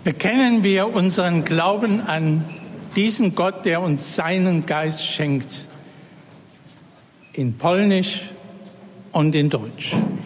bekennen wir unseren Glauben an diesen Gott, der uns seinen Geist schenkt, in Polnisch und in Deutsch.